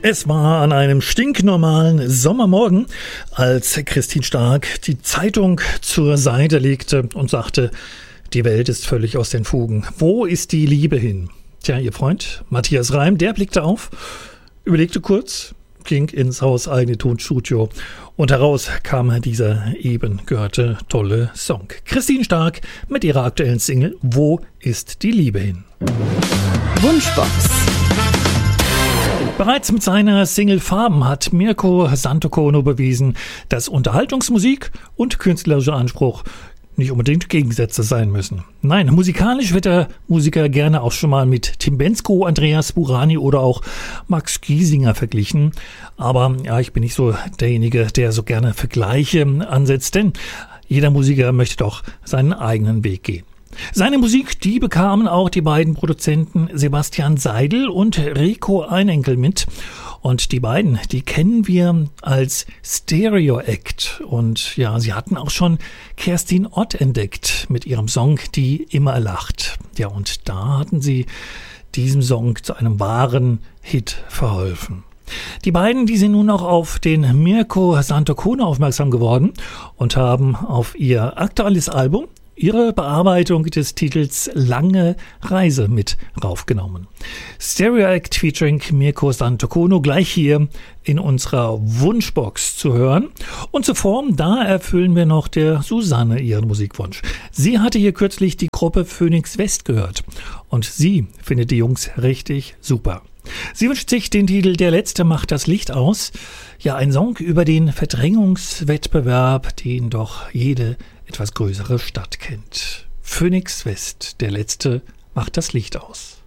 Es war an einem stinknormalen Sommermorgen, als Christine Stark die Zeitung zur Seite legte und sagte, die Welt ist völlig aus den Fugen. Wo ist die Liebe hin? Tja, ihr Freund Matthias Reim, der blickte auf, überlegte kurz, ging ins hauseigene Tonstudio und heraus kam dieser eben gehörte tolle Song. Christine Stark mit ihrer aktuellen Single Wo ist die Liebe hin? Wunschbox. Bereits mit seiner Single Farben hat Mirko Santokono bewiesen, dass Unterhaltungsmusik und künstlerischer Anspruch nicht unbedingt Gegensätze sein müssen. Nein, musikalisch wird der Musiker gerne auch schon mal mit Tim Bendzko, Andreas Burani oder auch Max Giesinger verglichen. Aber ja, ich bin nicht so derjenige, der so gerne Vergleiche ansetzt, denn jeder Musiker möchte doch seinen eigenen Weg gehen. Seine Musik, die bekamen auch die beiden Produzenten Sebastian Seidel und Rico Einenkel mit. Und die beiden, die kennen wir als Stereo Act. Und ja, sie hatten auch schon Kerstin Ott entdeckt mit ihrem Song Die immer lacht. Ja, und da hatten sie diesem Song zu einem wahren Hit verholfen. Die beiden, die sind nun auch auf den Mirko Santokono aufmerksam geworden und haben auf ihr aktuelles Album ihre Bearbeitung des Titels Lange Reise mit raufgenommen. Stereo Act featuring Mirko Santokono gleich hier in unserer Wunschbox zu hören. Und zuvor, da erfüllen wir noch der Susanne ihren Musikwunsch. Sie hatte hier kürzlich die Gruppe Phoenix West gehört und sie findet die Jungs richtig super. Sie wünscht sich den Titel Der Letzte macht das Licht aus. Ja, ein Song über den Verdrängungswettbewerb, den doch jede etwas größere Stadt kennt. Phoenix West, Der Letzte macht das Licht aus.